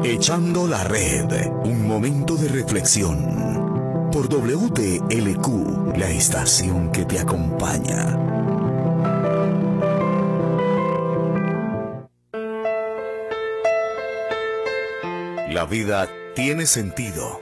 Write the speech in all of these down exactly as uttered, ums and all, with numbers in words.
Echando la red, un momento de reflexión. Por W T L Q, la estación que te acompaña. La vida tiene sentido.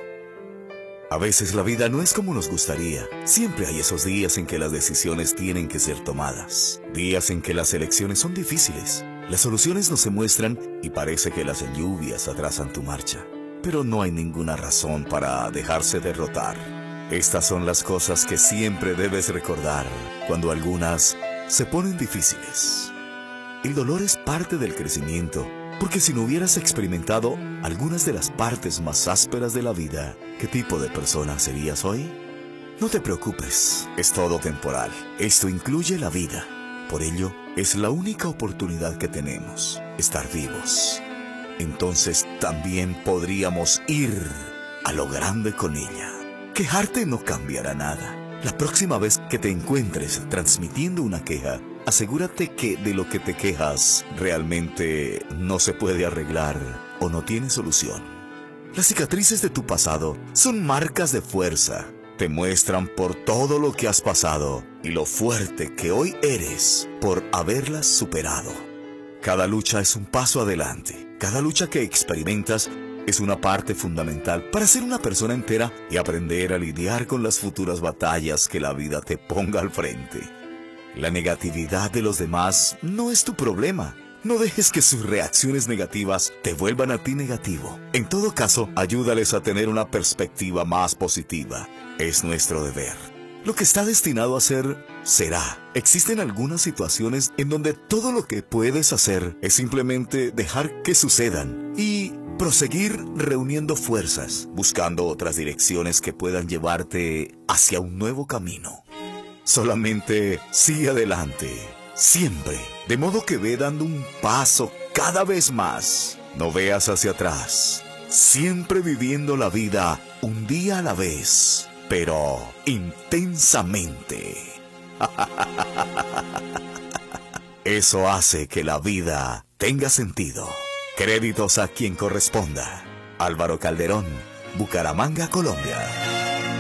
A veces la vida no es como nos gustaría. Siempre hay esos días en que las decisiones tienen que ser tomadas. Días en que las elecciones son difíciles. Las soluciones no se muestran y parece que las lluvias atrasan tu marcha. Pero no hay ninguna razón para dejarse derrotar. Estas son las cosas que siempre debes recordar cuando algunas se ponen difíciles. El dolor es parte del crecimiento, porque si no hubieras experimentado algunas de las partes más ásperas de la vida, ¿qué tipo de persona serías hoy? No te preocupes, es todo temporal. Esto incluye la vida. Por ello, es la única oportunidad que tenemos, estar vivos. Entonces también podríamos ir a lo grande con ella. Quejarte no cambiará nada. La próxima vez que te encuentres transmitiendo una queja, asegúrate que de lo que te quejas realmente no se puede arreglar o no tiene solución. Las cicatrices de tu pasado son marcas de fuerza. Te muestran por todo lo que has pasado y lo fuerte que hoy eres por haberlas superado. Cada lucha es un paso adelante. Cada lucha que experimentas es una parte fundamental para ser una persona entera y aprender a lidiar con las futuras batallas que la vida te ponga al frente. La negatividad de los demás no es tu problema. No dejes que sus reacciones negativas te vuelvan a ti negativo. En todo caso, ayúdales a tener una perspectiva más positiva. Es nuestro deber. Lo que está destinado a ser, será. Existen algunas situaciones en donde todo lo que puedes hacer es simplemente dejar que sucedan y proseguir reuniendo fuerzas, buscando otras direcciones que puedan llevarte hacia un nuevo camino. Solamente sigue adelante, siempre, de modo que ve dando un paso cada vez más. No veas hacia atrás, siempre viviendo la vida un día a la vez, pero intensamente. Eso hace que la vida tenga sentido. Créditos a quien corresponda. Álvaro Calderón, Bucaramanga, Colombia.